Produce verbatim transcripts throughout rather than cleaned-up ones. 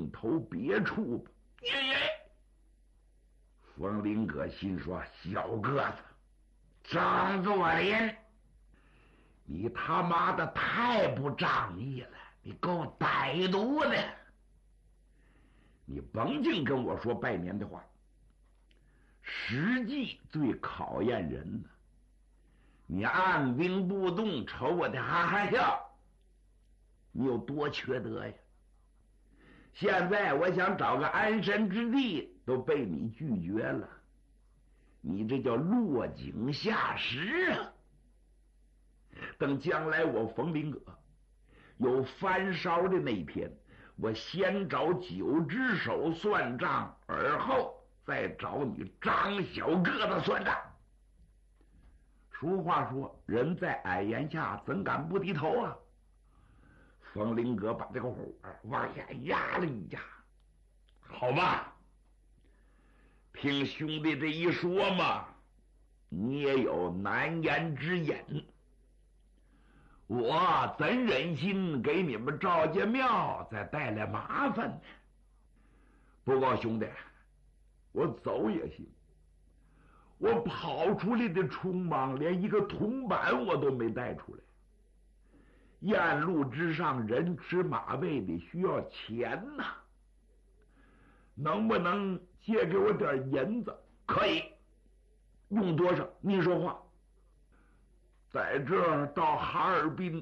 定投别处吧。爷爷，冯林阁心说：小个子，张作霖，你他妈的太不仗义了，你够歹毒的！你甭净跟我说拜年的话，实际最考验人呢。你按兵不动，瞅我的哈哈笑，你有多缺德呀！现在我想找个安身之地，都被你拒绝了，你这叫落井下石啊！等将来我冯林阁有翻烧的那一天，我先找九只手算账，而后再找你张小个子算账。俗话说，人在矮檐下，怎敢不低头啊？冯林阁把这个火往下压了一压。好吧，听兄弟这一说嘛，你也有难言之隐，我怎忍心给你们赵家庙再带来麻烦呢？不过兄弟，我走也行，我跑出来的匆忙，连一个铜板我都没带出来。雁路之上，人吃马喂的，需要钱呐、啊。能不能借给我点银子？可以，用多少？你说话。在这儿到哈尔滨，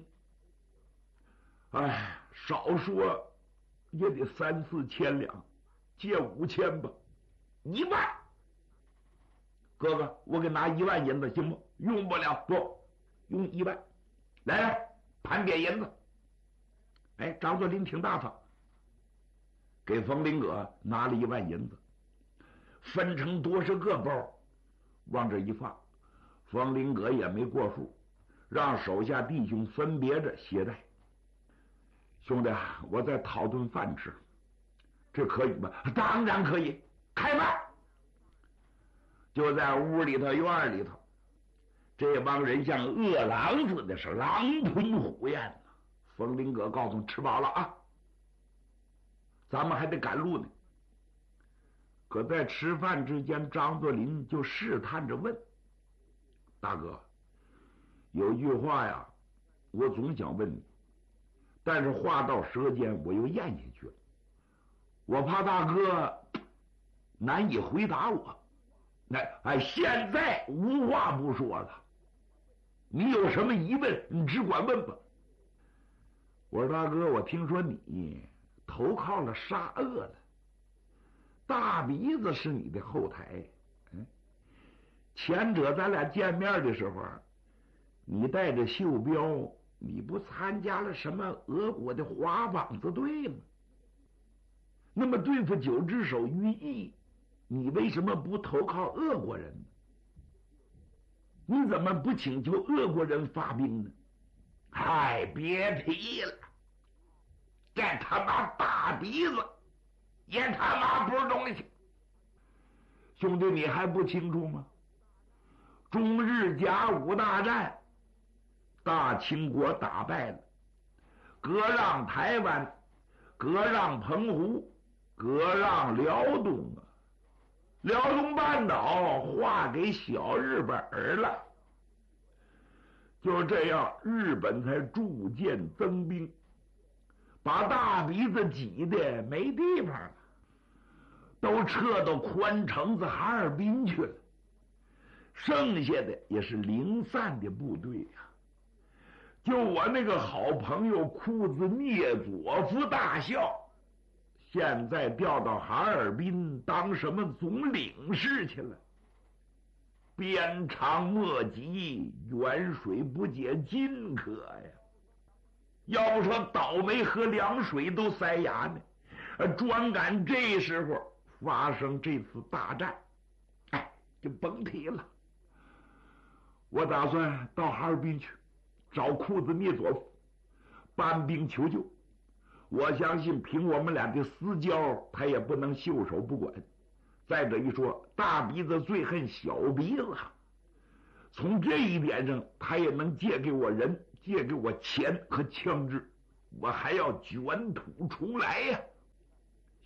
哎，少说也得三四千两，借五千吧。一万。哥哥，我给拿一万银子行不？用不了，不用一万。来来，盘点银子。哎，张作霖挺大方，给冯林阁拿了一万银子，分成多少个包，往这一放。冯林阁也没过数，让手下弟兄分别着携带。兄弟，我再讨顿饭吃，这可以吗？当然可以，开饭。就在屋里头院里头，这帮人像饿狼似的，是狼吞虎咽呐。冯林阁告诉吃饱了啊，咱们还得赶路呢。可在吃饭之间，张作霖就试探着问：大哥，有句话呀，我总想问你，但是话到舌尖我又咽下去了，我怕大哥难以回答我。哎哎，现在无话不说了，你有什么疑问，你只管问吧。我说大哥，我听说你投靠了沙俄了，大鼻子是你的后台。嗯，前者咱俩见面的时候，你带着袖标，你不参加了什么俄国的花膀子队吗？那么对付九只手于毅，你为什么不投靠俄国人呢？你怎么不请求俄国人发兵呢？嗨，别提了，这他妈大鼻子也他妈不是东西。兄弟，你还不清楚吗？中日甲午大战，大清国打败了，割让台湾，割让澎湖，割让辽东啊，辽东半岛划给小日本了。就这样，日本才逐渐增兵，把大鼻子挤得没地方了，都撤到宽城子哈尔滨去了。剩下的也是零散的部队呀、啊。就我那个好朋友库兹涅佐夫大校，现在调到哈尔滨当什么总领事去了。鞭长莫及，远水不解近渴呀！要不说倒霉喝凉水都塞牙呢，专赶这时候发生这次大战，哎，就甭提了。我打算到哈尔滨去找库兹涅佐夫搬兵求救。我相信凭我们俩的私交，他也不能袖手不管。再者一说，大鼻子最恨小鼻子，从这一点上，他也能借给我人，借给我钱和枪支，我还要卷土重来呀、啊！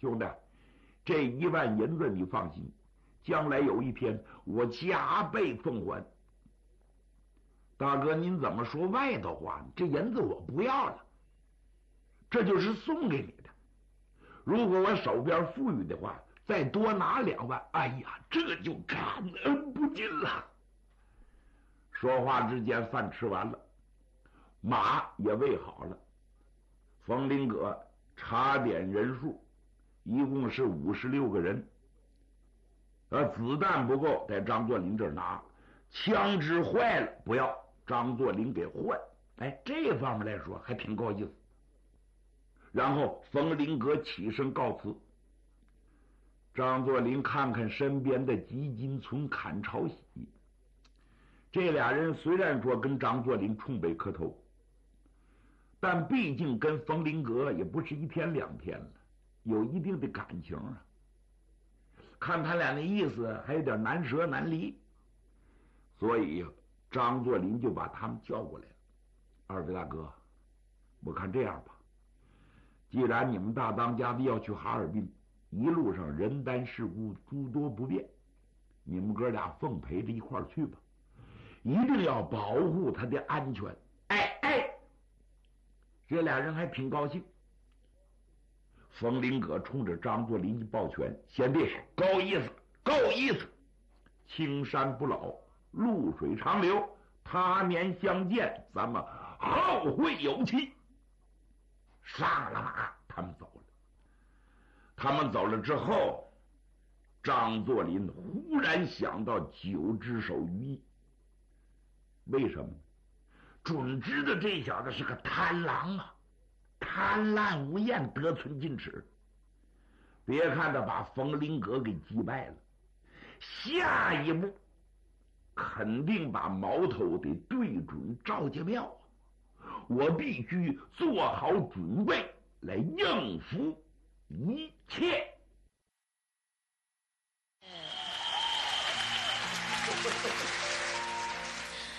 兄弟，这一万银子你放心，将来有一天我加倍奉还。大哥，您怎么说外头话？这银子我不要了，这就是送给你的。如果我手边富裕的话，再多拿两万，哎呀，这就感恩不尽了。说话之间，饭吃完了，马也喂好了。冯林阁查点人数，一共是五十六个人。呃，子弹不够，在张作霖这儿拿；枪支坏了，不要，张作霖给换。哎，这方面来说还挺够意思。然后冯林阁起身告辞。张作霖看看身边的吉金存、阚朝喜，这俩人虽然说跟张作霖冲北磕头，但毕竟跟冯林阁也不是一天两天了，有一定的感情啊。看他俩那意思，还有点难舍难离，所以张作霖就把他们叫过来了。二位大哥，我看这样吧，既然你们大当家的要去哈尔滨，一路上人单事故诸多不便，你们哥俩奉陪着一块儿去吧，一定要保护他的安全。哎哎，这俩人还挺高兴。冯林阁冲着张作霖一抱拳：“贤弟，够意思，够意思！青山不老，露水长流，他年相见，咱们后会有期。”上了马，他们走了。他们走了之后，张作霖忽然想到九只手于毅。为什么？准知道这小子是个贪狼啊，贪婪无厌，得寸进尺。别看他把冯林阁给击败了，下一步肯定把矛头得对准赵家庙。我必须做好准备来应付一切。